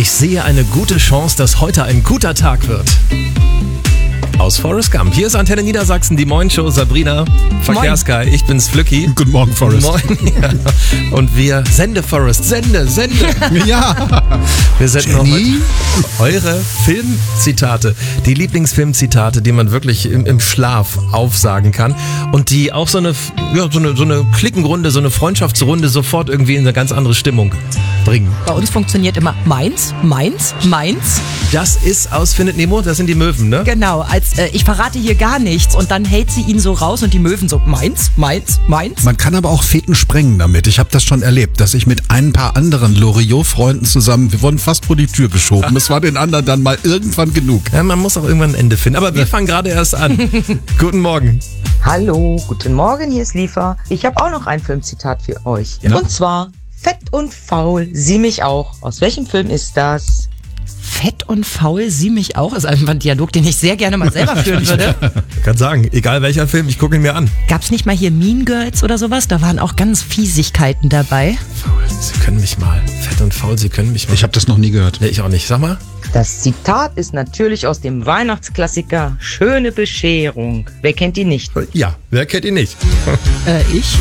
Ich sehe eine gute Chance, dass heute ein guter Tag wird. Aus Forrest Gump. Hier ist Antenne Niedersachsen, die Moin-Show. Sabrina, Verkehrsguy, ich bin's Flücki. Guten Morgen, Forrest. Moin. Ja. Und wir, sende Forrest, sende. Ja. Wir senden noch eure Filmzitate, die Lieblingsfilmzitate, die man wirklich im Schlaf aufsagen kann und die auch so eine Klickenrunde, so eine Freundschaftsrunde sofort irgendwie in eine ganz andere Stimmung bringen. Bei uns funktioniert immer meins. Das ist aus Findet Nemo, das sind die Möwen, ne? Genau, ich verrate hier gar nichts und dann hält sie ihn so raus und die Möwen so meins. Man kann aber auch Feten sprengen damit. Ich habe das schon erlebt, dass ich mit ein paar anderen Loriot-Freunden zusammen, wir wurden fast vor die Tür geschoben. Es war den anderen dann mal irgendwann genug. Ja, man muss auch irgendwann ein Ende finden. Aber wir fangen gerade erst an. Guten Morgen. Hallo, guten Morgen, hier ist Liefer. Ich habe auch noch ein Filmzitat für euch. Ja. Und zwar, fett und faul, sieh mich auch. Aus welchem Film ist das? Fett und faul, sieh mich auch, ist einfach ein Dialog, den ich sehr gerne mal selber führen würde. Ich kann sagen, egal welcher Film, ich gucke ihn mir an. Gab's nicht mal hier Mean Girls oder sowas? Da waren auch ganz Fiesigkeiten dabei. Faul, Sie können mich mal. Fett und faul, Sie können mich mal. Ich habe das noch nie gehört. Nee, ich auch nicht. Sag mal. Das Zitat ist natürlich aus dem Weihnachtsklassiker Schöne Bescherung. Wer kennt ihn nicht? Ja, wer kennt ihn nicht? Ich?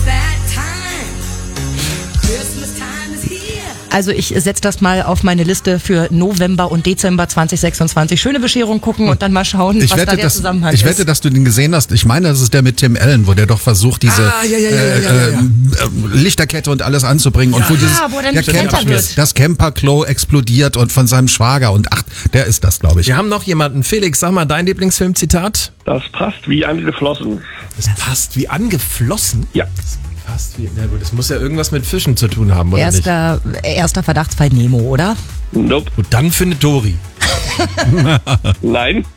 Also ich setze das mal auf meine Liste für November und Dezember 2026. Schöne Bescherung gucken und dann mal schauen, was da der Zusammenhang ist. Ich wette, dass du den gesehen hast. Ich meine, das ist der mit Tim Allen, wo der doch versucht, diese Lichterkette und alles anzubringen. Und wo er nicht Camper wird. Das Camperklo explodiert und von seinem Schwager. Und der ist das, glaube ich. Wir haben noch jemanden. Felix, sag mal dein Lieblingsfilmzitat. Das passt wie angeflossen. Das passt wie angeflossen? Ja. Na gut, es muss ja irgendwas mit Fischen zu tun haben, oder nicht? Erster Verdachtsfall Nemo, oder? Nope. Und dann findet Dory. Nein.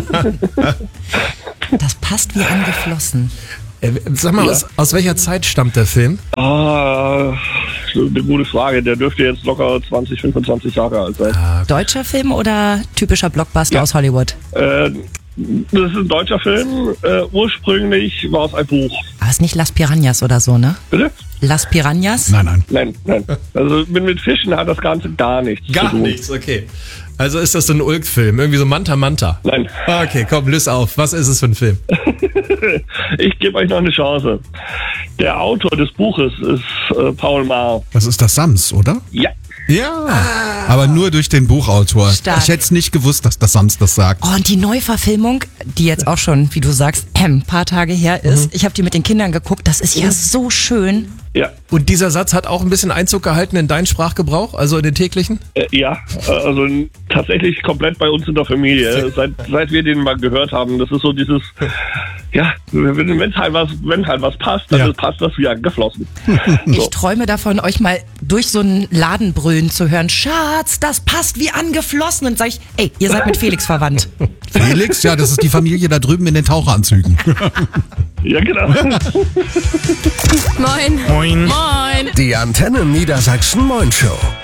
Das passt wie angeflossen. Sag mal, aus welcher Zeit stammt der Film? Eine gute Frage. Der dürfte jetzt locker 20, 25 Jahre alt sein. Deutscher Film oder typischer Blockbuster aus Hollywood? Das ist ein deutscher Film. Ursprünglich war es ein Buch. Aber ist nicht Las Piranhas oder so, ne? Bitte? Las Piranhas? Nein. Nein. Also mit Fischen hat das Ganze gar nichts zu tun. Nichts, okay. Also ist das so ein Ulk-Film? Irgendwie so Manta Manta? Nein. Okay, komm, löse auf. Was ist es für ein Film? Ich gebe euch noch eine Chance. Der Autor des Buches ist Paul Maar. Was ist das, Sams, oder? Ja. Ja, aber nur durch den Buchautor. Stark. Ich hätte es nicht gewusst, dass das Sams das sagt. Oh, und die Neuverfilmung, die jetzt auch schon, wie du sagst, ein paar Tage her ist. Ich habe die mit den Kindern geguckt. Das ist ja so schön. Ja. Und dieser Satz hat auch ein bisschen Einzug gehalten in deinen Sprachgebrauch, also in den täglichen? Ja, also tatsächlich komplett bei uns in der Familie. Seit wir den mal gehört haben, das ist so dieses, ja, wenn halt was passt, dann passt das wie angeflossen. Ich träume davon, euch mal durch so einen Laden brüllen zu hören. Schatz, das passt wie angeflossen. Und sag ich, ey, ihr seid mit Felix verwandt. Felix? Ja, das ist die Familie da drüben in den Taucheranzügen. Ja, genau. Moin. Moin. Moin. Die Antenne Niedersachsen Moin Show.